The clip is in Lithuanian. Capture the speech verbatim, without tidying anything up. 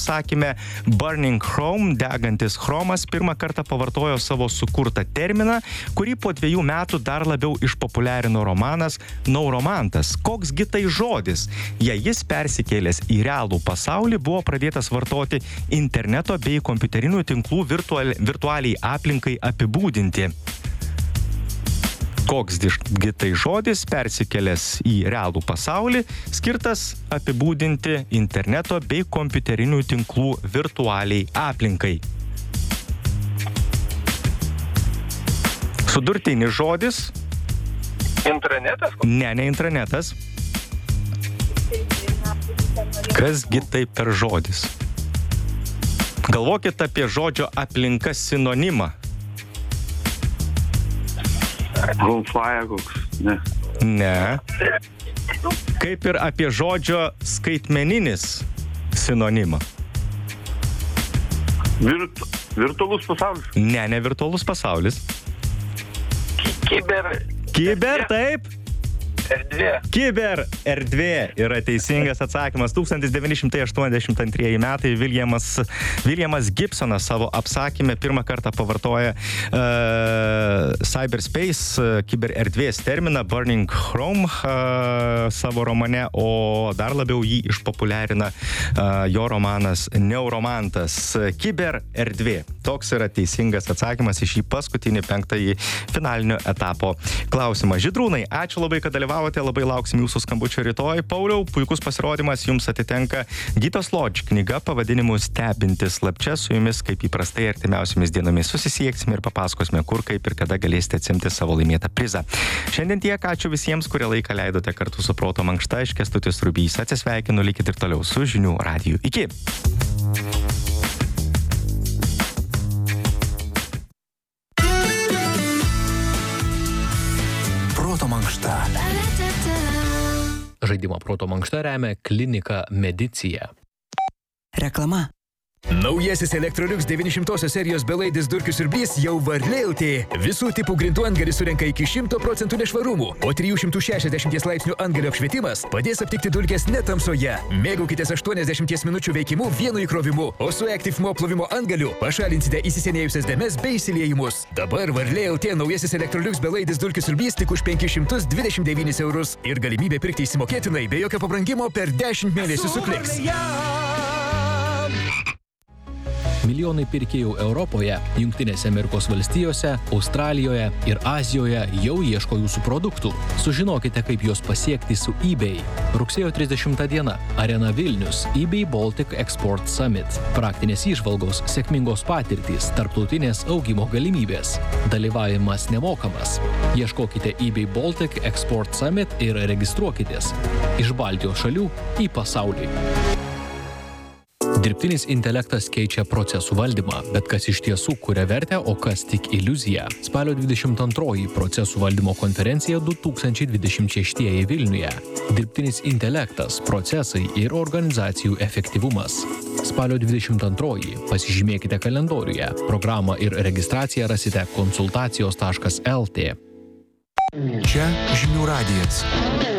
apsakyme Burning Chrome, degantis chromas, pirmą kartą pavartojo savo sukurtą terminą, kurį po dviejų metų dar labiau išpopuliarino romanas Neuromantas. Koksgi tai žodis? Jei jis persikėlęs į realų pasaulį, buvo pradėtas vartoti interneto bei kompiuterinių tinklų virtual, virtualiai aplinkai apibūdinti. Koksgi tai žodis, persikėlęs į realų pasaulį, skirtas apibūdinti interneto bei kompiuterinių tinklų virtualiai aplinkai. Sudurtinis žodis. Intranetas? Ne, ne intranetas. Kasgi tai per žodis? Galvokit apie žodžio aplinka sinonimą. Wi-Fi koks, ne. Ne. Kaip ir apie žodžio skaitmeninis sinonimą. Virt, virtualus pasaulis. Ne, ne virtualus pasaulis. Kiber. Kiber, taip. Erdvė. Kiber erdvė yra teisingas atsakymas. tūkstantis devyni šimtai aštuoniasdešimt antrieji metai Williamas, Williamas Gibsonas savo apsakyme pirmą kartą pavartoja uh, cyberspace, uh, kiber erdvės terminą Burning Chrome uh, savo romane, o dar labiau jį išpopuliarina uh, jo romanas Neuromantas. Kiber erdvė. Toks yra teisingas atsakymas į šį paskutinį penktąjį finalinio etapo klausimą. Žydrūnai, ačiū labai, kad dalyvavote. Labai lauksim jūsų skambučio rytoj. Pauliau, puikus pasirodymas, jums atitenka Gytos Lodž knyga pavadinimu Stebinti slapčia. Su jumis, kaip įprastai, artimiausiomis dienomis susisieksime ir papasakosime, kur, kaip ir kada galėsite atsimti savo laimėtą prizą. Šiandien tiek, ačiū visiems, kurie laiką leidote kartu su Proto mankšta. Aš Kęstutis Rubys atsisveikinu, likit ir toliau su Žinių radiju. Iki! Proto mankšta. Žaidimą Proto mankšta remia klinika Medicija. Reklama. Naujasis Electrolux devyni šimtosios serijos belaidis dulkių siurblys jau varlė L T. Visų tipų grindų antgalis surenka iki šimto procentų nešvarumų, o trijų šimtų šešiasdešimties laipsnių antgalio apšvietimas padės aptikti dulkes ne tamsoje. Mėgaukitės aštuoniasdešimties minučių veikimu vienu įkrovimu, o su Active Mo plovimo antgaliu pašalinsite įsisenėjusias dėmes bei įsiliejimus. Dabar varlė L T naujasis Electrolux belaidis dulkių siurblys tik už penkis šimtus dvidešimt devynis eurus ir galimybė pirkti įsimokėtinai be jokio pabrangimo per dešimt mėnesių su Kliks. Milijonai pirkėjų Europoje, Jungtinėse Amerikos valstijose, Australijoje ir Azijoje jau ieško jūsų produktų. Sužinokite, kaip juos pasiekti su eBay. Rugsėjo trisdešimta diena. Arena Vilnius. eBay Baltic Export Summit. Praktinės įžvalgos, sėkmingos patirtys, tarptautinės augimo galimybės. Dalyvavimas nemokamas. Ieškokite eBay Baltic Export Summit ir registruokitės. Iš Baltijos šalių į pasaulį. Dirbtinis intelektas keičia procesų valdymą, bet kas iš tiesų kuria vertę, o kas tik iliuzija. Spalio dvidešimt antroji procesų valdymo konferencija du tūkstančiai dvidešimt šeštieji Vilniuje. Dirbtinis intelektas, procesai ir organizacijų efektyvumas. Spalio dvidešimt antroji. Pasižymėkite kalendoriuje. Programą ir registraciją rasite konsultacijos taškas L T. Čia Žinių radijas.